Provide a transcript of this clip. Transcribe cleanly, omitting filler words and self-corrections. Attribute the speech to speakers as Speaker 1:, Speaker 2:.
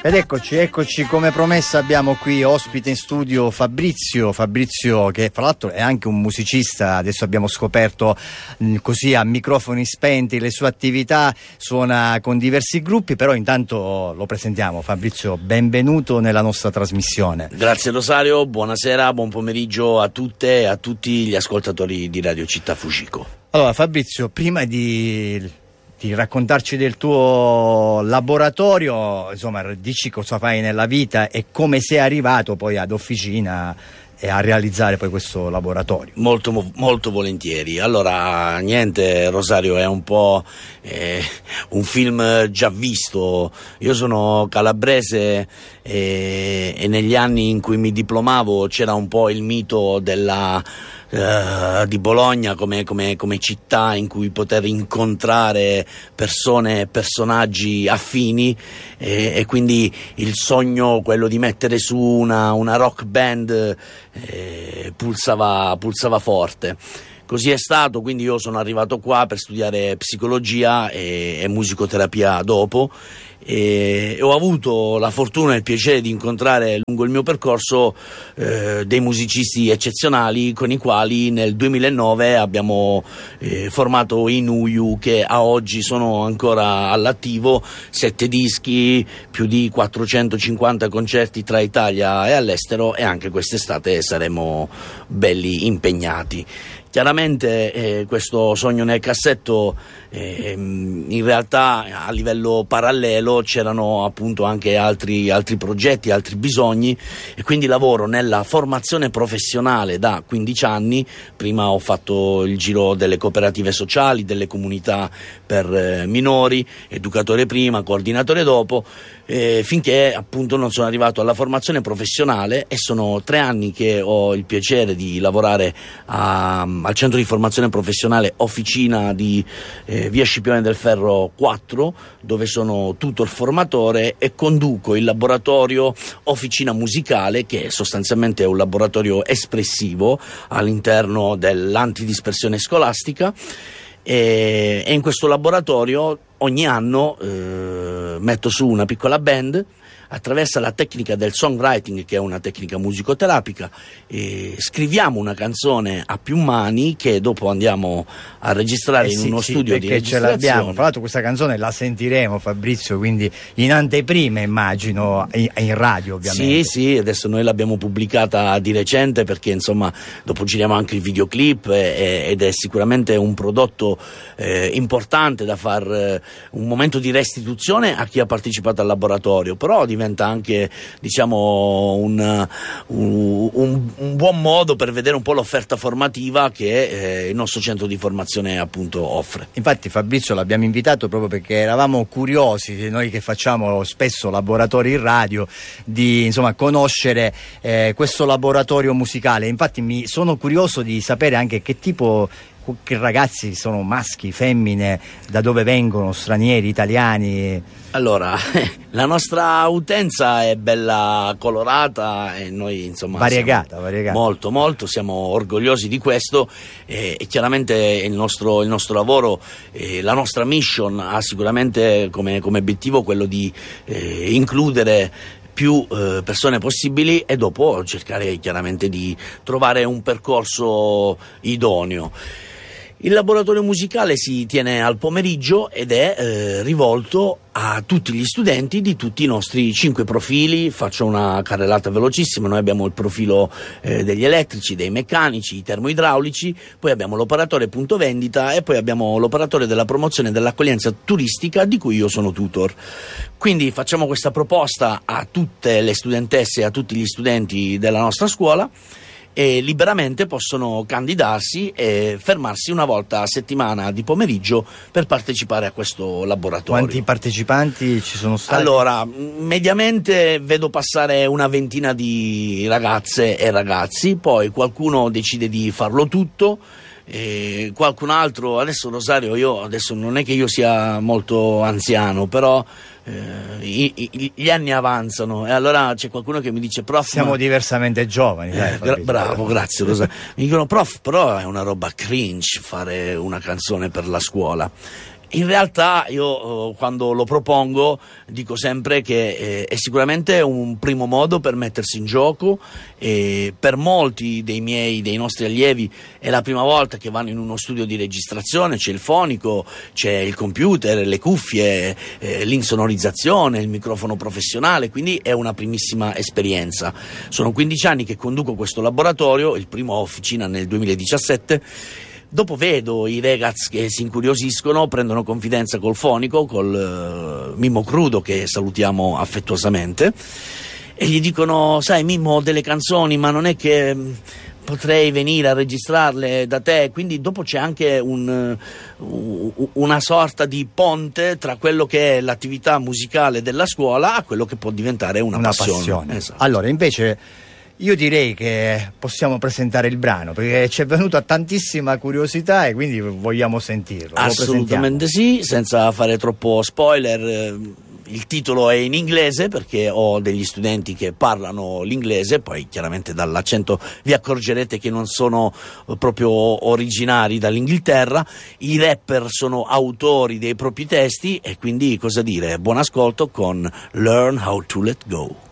Speaker 1: Ed eccoci come promessa abbiamo qui ospite in studio Fabrizio che fra l'altro è anche un musicista, adesso abbiamo scoperto così a microfoni spenti le sue attività, suona con diversi gruppi, però intanto lo presentiamo. Fabrizio, benvenuto nella nostra trasmissione.
Speaker 2: Grazie Rosario, buonasera, buon pomeriggio a tutte e a tutti gli ascoltatori di Radio Città Fucico.
Speaker 1: Allora Fabrizio, prima di raccontarci del tuo laboratorio, insomma, dici cosa fai nella vita e come sei arrivato poi ad Officina e a realizzare poi questo laboratorio.
Speaker 2: Molto volentieri. Allora, niente, Rosario, è un po' un film già visto. Io sono calabrese e negli anni in cui mi diplomavo c'era un po' il mito di Bologna come città in cui poter incontrare persone e personaggi affini, e quindi il sogno, quello di mettere su una rock band, pulsava forte. Così è stato, quindi io sono arrivato qua per studiare psicologia e musicoterapia dopo, e ho avuto la fortuna e il piacere di incontrare lungo il mio percorso dei musicisti eccezionali con i quali nel 2009 abbiamo formato i Nuju, che a oggi sono ancora all'attivo, 7 dischi, più di 450 concerti tra Italia e all'estero, e anche quest'estate saremo belli impegnati. Chiaramente questo sogno nel cassetto, in realtà a livello parallelo c'erano appunto anche altri progetti, altri bisogni, e quindi lavoro nella formazione professionale da 15 anni. Prima ho fatto il giro delle cooperative sociali, delle comunità per minori, educatore prima, coordinatore dopo, finché appunto non sono arrivato alla formazione professionale, e sono 3 anni che ho il piacere di lavorare al centro di formazione professionale Officina di via Scipione del Ferro 4, dove sono tutor formatore e conduco il laboratorio Officina Musicale, che sostanzialmente è un laboratorio espressivo all'interno dell'antidispersione scolastica. E in questo laboratorio ogni anno metto su una piccola band attraverso la tecnica del songwriting, che è una tecnica musicoterapica, scriviamo una canzone a più mani che dopo andiamo a registrare in uno studio di registrazione.
Speaker 1: Ce l'abbiamo, tra l'altro questa canzone la sentiremo, Fabrizio, quindi in anteprima immagino, in radio ovviamente.
Speaker 2: Sì, adesso noi l'abbiamo pubblicata di recente, perché insomma dopo giriamo anche il videoclip, ed è sicuramente un prodotto importante da far un momento di restituzione a chi ha partecipato al laboratorio, però diventa anche, diciamo, un buon modo per vedere un po' l'offerta formativa che il nostro centro di formazione appunto offre.
Speaker 1: Infatti Fabrizio l'abbiamo invitato proprio perché eravamo curiosi, noi che facciamo spesso laboratori in radio, di insomma conoscere questo laboratorio musicale. Infatti sono curioso di sapere anche che ragazzi sono, maschi, femmine, da dove vengono, stranieri, italiani.
Speaker 2: Allora, la nostra utenza è bella colorata e noi insomma
Speaker 1: variegata.
Speaker 2: Molto, siamo orgogliosi di questo, e chiaramente il nostro lavoro, la nostra mission ha sicuramente come obiettivo quello di includere più persone possibili, e dopo cercare chiaramente di trovare un percorso idoneo. Il laboratorio musicale si tiene al pomeriggio ed è rivolto a tutti gli studenti di tutti i nostri 5 profili. Faccio una carrellata velocissima. Noi abbiamo il profilo degli elettrici, dei meccanici, i termoidraulici, poi abbiamo l'operatore punto vendita, e poi abbiamo l'operatore della promozione e dell'accoglienza turistica, di cui io sono tutor. Quindi facciamo questa proposta a tutte le studentesse e a tutti gli studenti della nostra scuola, e liberamente possono candidarsi e fermarsi una volta a settimana di pomeriggio per partecipare a questo laboratorio.
Speaker 1: Quanti partecipanti ci sono stati?
Speaker 2: Allora, mediamente vedo passare una ventina di ragazze e ragazzi, poi qualcuno decide di farlo tutto, e qualcun altro, adesso Rosario, io adesso non è che io sia molto anziano, però gli anni avanzano, e allora c'è qualcuno che mi dice: prof,
Speaker 1: siamo diversamente giovani,
Speaker 2: bravo, grazie Rosario. Mi dicono: prof, però è una roba cringe fare una canzone per la scuola. In realtà io quando lo propongo dico sempre che è sicuramente un primo modo per mettersi in gioco, e per molti dei nostri allievi è la prima volta che vanno in uno studio di registrazione, c'è il fonico, c'è il computer, le cuffie, l'insonorizzazione, il microfono professionale, quindi è una primissima esperienza. Sono 15 anni che conduco questo laboratorio, il primo a Officina nel 2017. Dopo vedo i ragazzi che si incuriosiscono, prendono confidenza col fonico, col Mimmo Crudo, che salutiamo affettuosamente, e gli dicono: sai Mimmo, ho delle canzoni, ma non è che potrei venire a registrarle da te. Quindi dopo c'è anche una sorta di ponte tra quello che è l'attività musicale della scuola a quello che può diventare una passione.
Speaker 1: Esatto. Allora, invece, io direi che possiamo presentare il brano, perché ci è venuta tantissima curiosità e quindi vogliamo sentirlo.
Speaker 2: Assolutamente sì, senza fare troppo spoiler. Il titolo è in inglese perché ho degli studenti che parlano l'inglese, poi chiaramente dall'accento vi accorgerete che non sono proprio originari dall'Inghilterra. I rapper sono autori dei propri testi e quindi cosa dire? Buon ascolto con Learn How to Let Go.